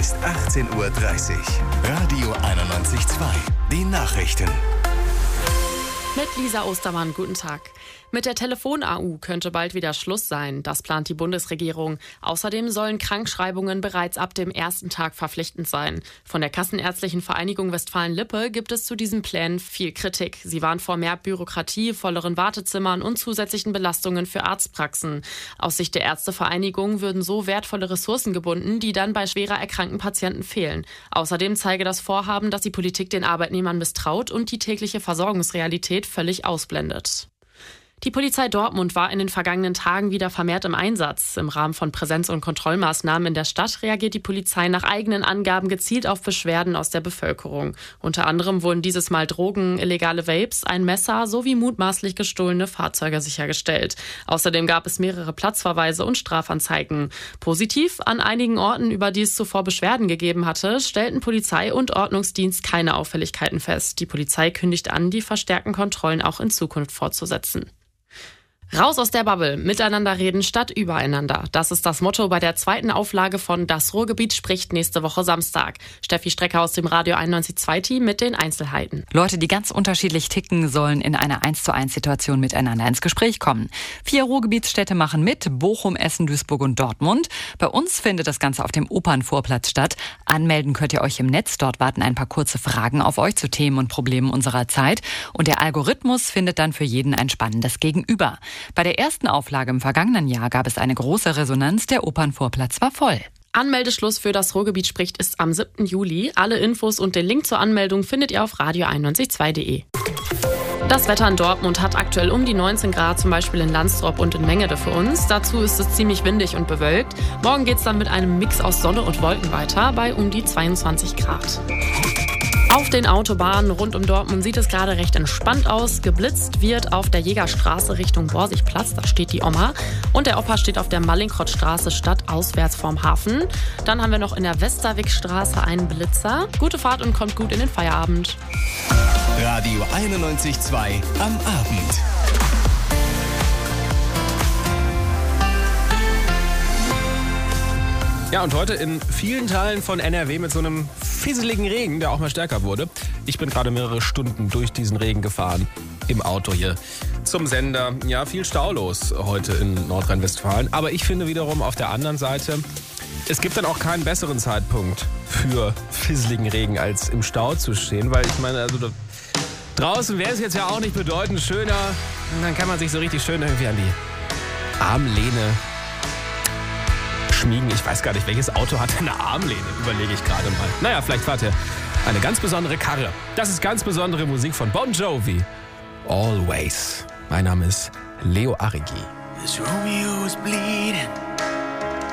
ist 18:30 Uhr. Radio 91.2. Die Nachrichten. Mit Lisa Ostermann, guten Tag. Mit der Telefon-AU könnte bald wieder Schluss sein. Das plant die Bundesregierung. Außerdem sollen Krankschreibungen bereits ab dem ersten Tag verpflichtend sein. Von der Kassenärztlichen Vereinigung Westfalen-Lippe gibt es zu diesen Plänen viel Kritik. Sie warnt vor mehr Bürokratie, volleren Wartezimmern und zusätzlichen Belastungen für Arztpraxen. Aus Sicht der Ärztevereinigung würden so wertvolle Ressourcen gebunden, die dann bei schwerer erkrankten Patienten fehlen. Außerdem zeige das Vorhaben, dass die Politik den Arbeitnehmern misstraut und die tägliche Versorgungsrealität völlig ausblendet. Die Polizei Dortmund war in den vergangenen Tagen wieder vermehrt im Einsatz. Im Rahmen von Präsenz- und Kontrollmaßnahmen in der Stadt reagiert die Polizei nach eigenen Angaben gezielt auf Beschwerden aus der Bevölkerung. Unter anderem wurden dieses Mal Drogen, illegale Vapes, ein Messer sowie mutmaßlich gestohlene Fahrzeuge sichergestellt. Außerdem gab es mehrere Platzverweise und Strafanzeigen. Positiv, an einigen Orten, über die es zuvor Beschwerden gegeben hatte, stellten Polizei und Ordnungsdienst keine Auffälligkeiten fest. Die Polizei kündigt an, die verstärkten Kontrollen auch in Zukunft fortzusetzen. Raus aus der Bubble, miteinander reden statt übereinander. Das ist das Motto bei der zweiten Auflage von Das Ruhrgebiet spricht nächste Woche Samstag. Steffi Strecker aus dem Radio 91.2-Team mit den Einzelheiten. Leute, die ganz unterschiedlich ticken, sollen in einer 1:1-Situation miteinander ins Gespräch kommen. 4 Ruhrgebietsstädte machen mit: Bochum, Essen, Duisburg und Dortmund. Bei uns findet das Ganze auf dem Opernvorplatz statt. Anmelden könnt ihr euch im Netz. Dort warten ein paar kurze Fragen auf euch zu Themen und Problemen unserer Zeit. Und der Algorithmus findet dann für jeden ein spannendes Gegenüber. Bei der ersten Auflage im vergangenen Jahr gab es eine große Resonanz. Der Opernvorplatz war voll. Anmeldeschluss für Das Ruhrgebiet spricht ist am 7. Juli. Alle Infos und den Link zur Anmeldung findet ihr auf radio912.de. Das Wetter in Dortmund hat aktuell um die 19 Grad, zum Beispiel in Landstrop und in Mengede für uns. Dazu ist es ziemlich windig und bewölkt. Morgen geht es dann mit einem Mix aus Sonne und Wolken weiter bei um die 22 Grad. Auf den Autobahnen rund um Dortmund sieht es gerade recht entspannt aus. Geblitzt wird auf der Jägerstraße Richtung Borsigplatz, da steht die Oma. Und der Opa steht auf der Mallinckrodtstraße stadtauswärts vorm Hafen. Dann haben wir noch in der Westerwickstraße einen Blitzer. Gute Fahrt und kommt gut in den Feierabend. Radio 91.2 am Abend. Ja, und heute in vielen Teilen von NRW mit so einem fisseligen Regen, der auch mal stärker wurde. Ich bin gerade mehrere Stunden durch diesen Regen gefahren im Auto hier zum Sender. Ja, viel Stau los heute in Nordrhein-Westfalen. Aber ich finde wiederum auf der anderen Seite, es gibt dann auch keinen besseren Zeitpunkt für fisseligen Regen, als im Stau zu stehen. Weil ich meine, also draußen wäre es jetzt ja auch nicht bedeutend schöner. Und dann kann man sich so richtig schön irgendwie an die Armlehne schmiegen. Ich weiß gar nicht, welches Auto hat eine Armlehne, überlege ich gerade mal. Naja, vielleicht fahrt ihr eine ganz besondere Karre. Das ist ganz besondere Musik von Bon Jovi. Always. Mein Name ist Leo Arrigi. As Romeo was bleeding